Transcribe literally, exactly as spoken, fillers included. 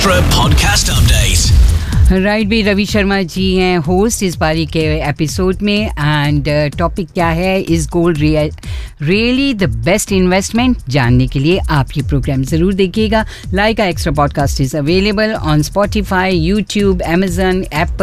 Extra podcast update. Right भी रवि शर्मा जी हैं host इस बारी के एपिसोड में एंड टॉपिक क्या है, is gold really the best investment? जानने के लिए आप ये प्रोग्राम ज़रूर देखिएगा. Like uh extra podcast is available on Spotify, YouTube, Amazon, Apple